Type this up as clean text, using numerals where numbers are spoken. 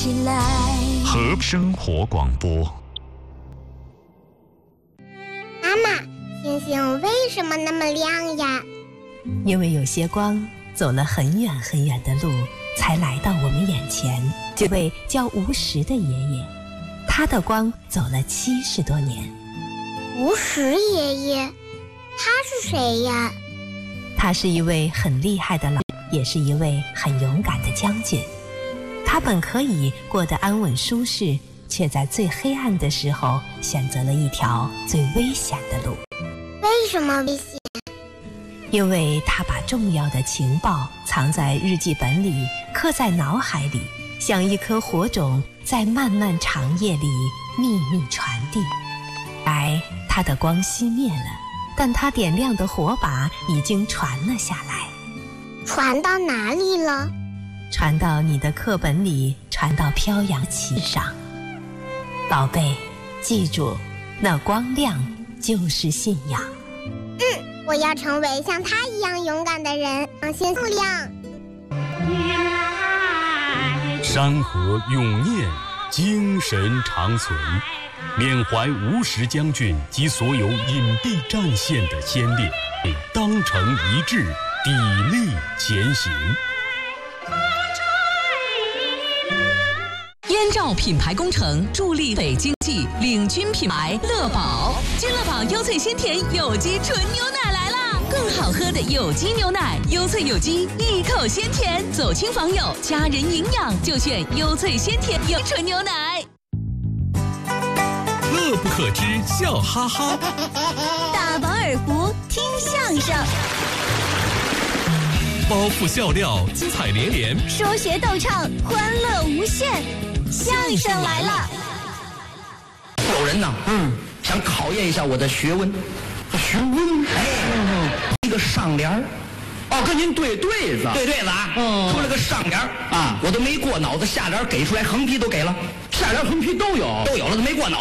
起来。 和生活广播。 妈妈，星星为什么那么亮呀？ 因为有些光走了很远很远的路，才来到我们眼前。这位叫吴石的爷爷，他的光走了70多年。 吴石爷爷，他是谁呀？ 他是一位很厉害的老，也是一位很勇敢的将军。他本可以过得安稳舒适，却在最黑暗的时候选择了一条最危险的路。 为什么危险？ 因为他把重要的情报藏在日记本里，刻在脑海里，像一颗火种，在漫漫长夜里秘密传递。他的光熄灭了，但他点亮的火把已经传了下来。 传到哪里了？ 传到你的课本里，传到飘扬旗上。宝贝，记住，那光亮就是信仰。 我要成为像他一样勇敢的人，让星星亮。 山河永念，精神长存，缅怀吴石将军及所有隐蔽战线的先烈，当成一致，砥砺前行。 燕赵品牌工程助力北经济领军品牌乐宝，君乐宝优萃鲜甜有机纯牛奶来啦！更好喝的有机牛奶，优萃有机，一口鲜甜，走亲访友，家人营养就选优萃鲜甜有纯牛奶。 乐不可支，笑哈哈。 大饱耳福，听相声。 包袱笑料，精彩连连； 说学逗唱，欢乐无限。相声来了。 有人呢，想考验一下我的学问。学问？一个上联儿。哦，跟您对对子。对对子啊。说了个上联啊，我都没过脑子，下联给出来，横批都给了，下联横批都有了，都没过脑。